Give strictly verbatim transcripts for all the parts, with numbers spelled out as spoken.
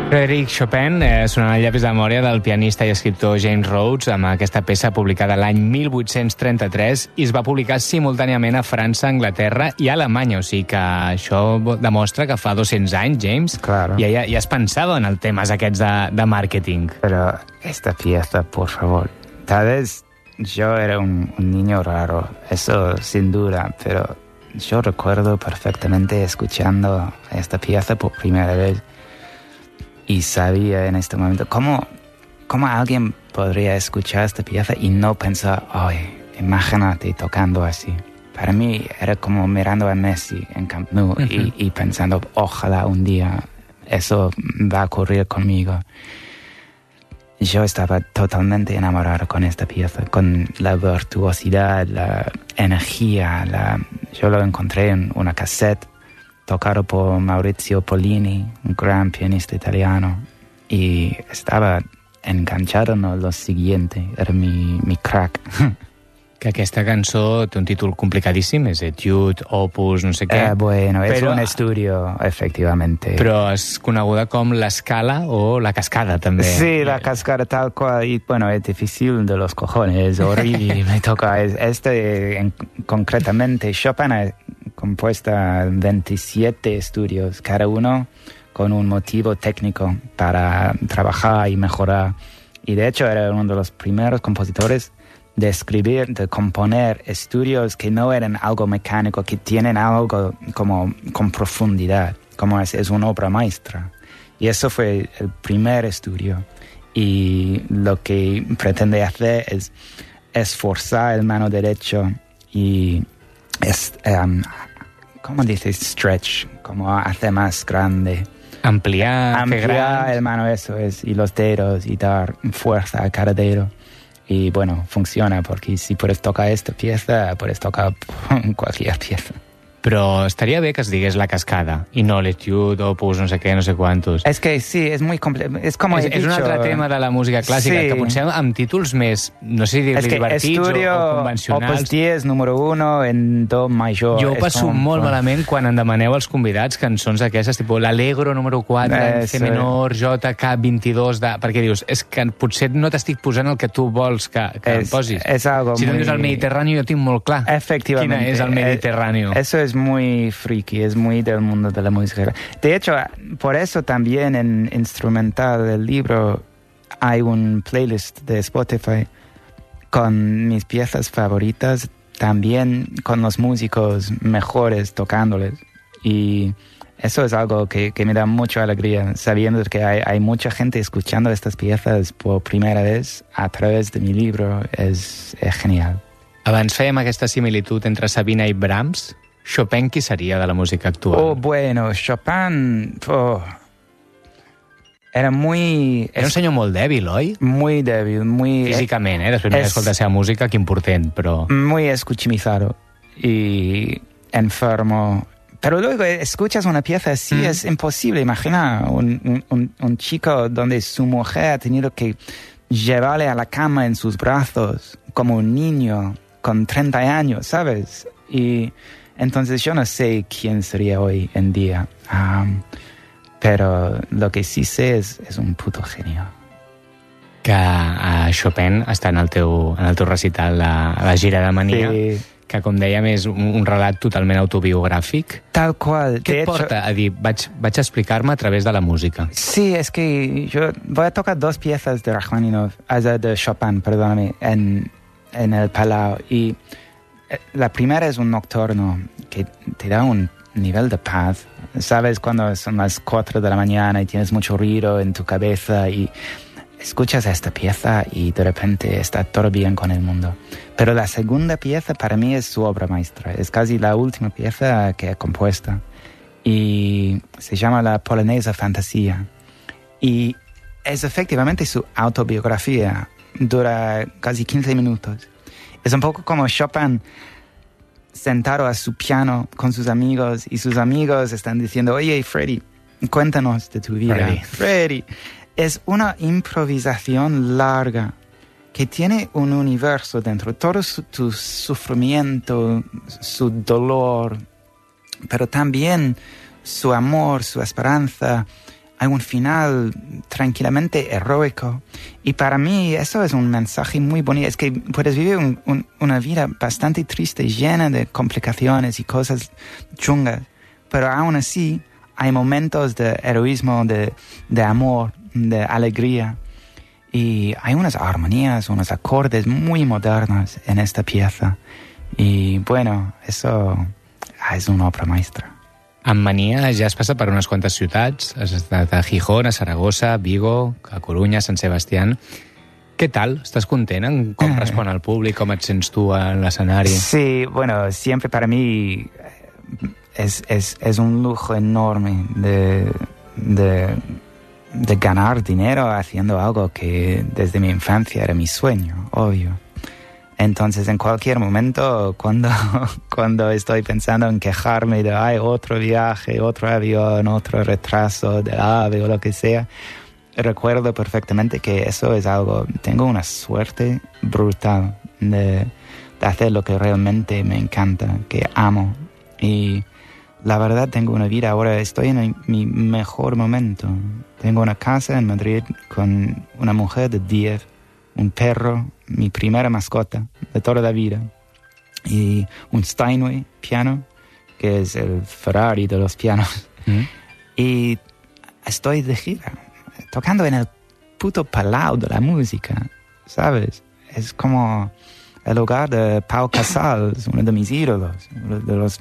Frédéric Chopin, eh, sonant el llapis de memòria del pianista i escriptor James Rhodes, amb aquesta peça publicada l'any mil vuit-cents trenta-tres i es va publicar simultàniament a França, Anglaterra i Alemanya, o sigui que això demostra que fa dos-cents anys, James, claro. ja, ja, ja es pensava en els temes aquests de, de màrqueting. Pero esta pieza, por favor, tal vez yo era un, un niño raro, eso sin duda, pero yo recuerdo perfectamente escuchando esta pieza por primera vez. Y sabía en este momento cómo, cómo alguien podría escuchar esta pieza y no pensar, ay, imagínate tocando así. Para mí era como mirando a Messi en Camp Nou uh-huh. y, y pensando, ojalá un día eso va a ocurrir conmigo. Yo estaba totalmente enamorado con esta pieza, con la virtuosidad, la energía. La... Yo lo encontré en una cassette tocado por Maurizio Pollini, un gran pianista italiano, y estaba enganchado en lo siguiente, era mi, mi crack. Que aquesta cançó té un títol complicadíssim, és Etude, Opus, no sé què. Eh, bueno, es però, un estudio, efectivamente. Però és coneguda com l'escala o la cascada, també. Sí, la cascada tal cual, y bueno, es difícil de los cojones, horrible, me toca. Este, en, concretamente, Chopin ha compuesto veintisiete estudios, cada uno con un motivo técnico para trabajar y mejorar. Y de hecho era uno de los primeros compositores de escribir, de componer estudios que no eran algo mecánico, que tienen algo como con profundidad, como es, es una obra maestra. Y eso fue el primer estudio. Y lo que pretende hacer es esforzar el mano derecho y es, um, ¿cómo dices? Stretch, como hacer más grande. Ampliar, Ampliar el mano, eso es, y los dedos y dar fuerza a cada dedo. Y bueno, funciona, porque si puedes tocar esta pieza, puedes tocar cualquier pieza. Però estaria bé que es digués la cascada i no l'Etude, Opus, no sé què, no sé quantos. Es que sí, es muy complejo. Es como és, he és un dicho, altre tema de la música clàssica, sí. que potser amb títols més, no sé si dir-li es que divertits estudio, o, o convencionals. Opus diez, número uno, en do major. Jo ho passo com, molt com... malament quan em demaneu als convidats cançons d'aquestes, tipus l'Allegro número quatre, Eh, en C sí. menor, J K vint-i-dos, de... perquè dius, és que potser no t'estic posant el que tu vols que, que es, em posis. Es algo si no muy... dius el Mediterrani, jo tinc molt clar. Efectivamente. Quina és el Mediterrani. Eso es muy friki, es muy del mundo de la música. De hecho, por eso también en instrumental del libro hay un playlist de Spotify con mis piezas favoritas, también con los músicos mejores tocándoles. Y eso es algo que, que me da mucha alegría, sabiendo que hay, hay mucha gente escuchando estas piezas por primera vez a través de mi libro. Es, es genial. Abans fèiem aquesta similitud entre Sabina i Brahms. Chopin, qui seria de la música actual? Oh, bueno, Chopin... Oh, era muy... Era un senyor molt dèbil, oi? Muy débil, muy... Físicament, eh? Després m'he es, escoltat la seva música, que important, però... Muy escuchimizado y enfermo. Pero luego escuchas una pieza así, mm. es imposible. Imagina un, un, un chico donde su mujer ha tenido que llevarle a la cama en sus brazos como un niño con treinta años, ¿sabes? Y entonces yo no sé quién sería hoy en día. Um, pero lo que sí sé es, es un puto genio. Que uh, Chopin està en el teu, en el teu recital a, a la gira de Mania, sí. Que, com dèiem, és un, un relat totalment autobiogràfic. Tal cual. Què et porta a dir, vaig, vaig explicar-me a través de la música? Sí, es que yo voy a tocar dos piezas de Rachmaninoff, de Chopin, perdóname, en, en el Palau. Y la primera es un nocturno que te da un nivel de paz. ¿Sabes? Cuando son las cuatro de la mañana y tienes mucho ruido en tu cabeza y escuchas esta pieza y de repente está todo bien con el mundo. Pero la segunda pieza para mí es su obra maestra. Es casi la última pieza que he compuesto. Y se llama la Polonesa Fantasía. Y es efectivamente su autobiografía. Dura casi quince minutos. Es un poco como Chopin sentado a su piano con sus amigos y sus amigos están diciendo, oye, Freddy, cuéntanos de tu vida. Freddy. Freddy. Es una improvisación larga que tiene un universo dentro, todo su, tu sufrimiento, su dolor, pero también su amor, su esperanza, hay un final tranquilamente heroico. Y para mí eso es un mensaje muy bonito. Es que puedes vivir un, un, una vida bastante triste, llena de complicaciones y cosas chungas, pero aún así hay momentos de heroísmo, de, de amor, de alegría. Y hay unas armonías, unos acordes muy modernos en esta pieza. Y bueno, eso es una obra maestra. Amb Mania ja has passat per unes quantes ciutats, has estat a Gijón, a Saragossa, Vigo, a Coruña, Sant Sebastián. Què tal? Estàs content en com respon el públic, com et sents tu en l'escenari? Sí, bueno, siempre para mí es, es, es un lujo enorme de, de, de ganar dinero haciendo algo que desde mi infancia era mi sueño, obvio. Entonces, en cualquier momento, cuando, cuando estoy pensando en quejarme de ay, otro viaje, otro avión, otro retraso del ave o lo que sea, recuerdo perfectamente que eso es algo... Tengo una suerte brutal de, de hacer lo que realmente me encanta, que amo. Y la verdad, tengo una vida ahora, estoy en mi mejor momento. Tengo una casa en Madrid con una mujer de diez, un perro, mi primera mascota de toda la vida, y un Steinway piano, que es el Ferrari de los pianos. ¿Mm? Y estoy de gira, tocando en el puto Palau de la música, ¿sabes? Es como el hogar de Pau Casals, uno de mis ídolos, uno de los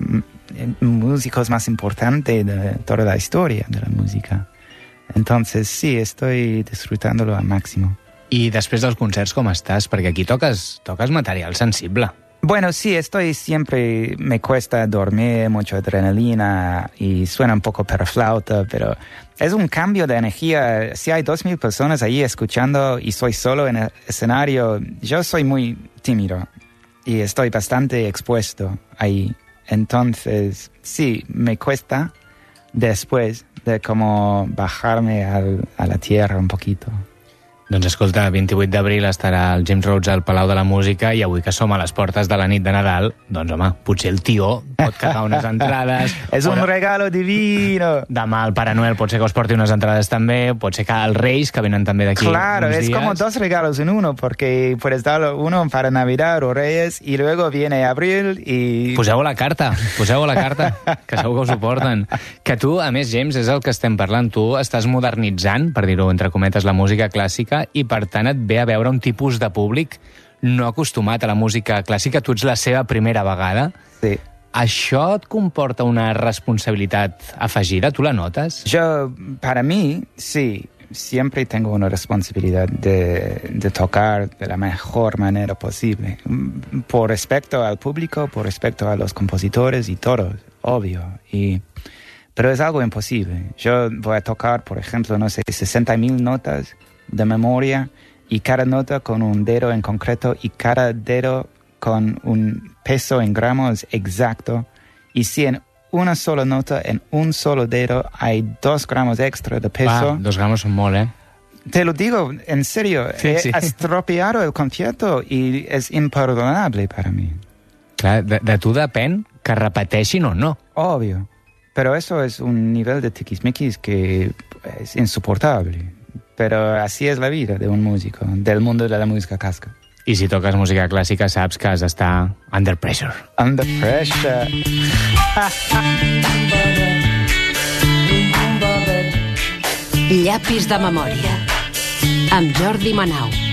músicos más importantes de toda la historia de la música. Entonces, sí, estoy disfrutándolo al máximo. I després dels concerts com estàs? Perquè aquí toques, toques material sensible. Bueno, sí, estoy siempre... Me cuesta dormir, mucha adrenalina y suena un poco perroflauta, pero es un cambio de energía. Si hay dos mil personas ahí escuchando y soy solo en el escenario, yo soy muy tímido y estoy bastante expuesto ahí. Entonces, sí, me cuesta después de como bajarme al, a la tierra un poquito. Doncs escolta, vint-i-vuit d'abril estarà el James Rhodes al Palau de la Música i avui que som a les portes de la nit de Nadal, doncs home, potser el tió pot cagar unes entrades. És un regalo divino. Demà el Pare Noel pot ser que us porti unes entrades també, pot ser que els Reis, que venen també d'aquí claro, uns dies. Claro, es como dos regalos en uno, porque puedes dar uno para Navidad o Reyes y luego viene abril y... Poseu a la carta, poseu a la carta, que segur que us ho porten. Que tu, a més, James, és el que estem parlant, tu estàs modernitzant, per dir-ho entre cometes, la música clàssica, i per tant et ve a veure un tipus de públic no acostumat a la música clàssica. Tu ets la seva primera vegada. Sí. Això et comporta una responsabilitat afegida? Tu la notes? Yo, para mí, sí. Siempre tengo una responsabilidad de, de tocar de la mejor manera posible. Por respecto al público, por respecto a los compositores y todos, obvio. Y... Pero es algo imposible. Yo voy a tocar, por ejemplo, no sé, sesenta mil notas de memoria y cada nota con un dedo en concreto y cada dedo con un peso en gramos exacto. Y si en una sola nota, en un solo dedo, hay dos gramos extra de peso... Ah, dos gramos son molt, eh? Te lo digo, en serio, sí, he sí. estropeado el concierto y es imperdonable para mí. Clar, de, de tu depèn que repeteixin o no. Obvio. Pero eso es un nivel de tiquismiquis que es insoportable. Pero así es la vida de un músico, del mundo de la música clásica. I si toques música clàssica saps que has d'estar under pressure. Under pressure. Llapis de memòria, amb Jordi Manau.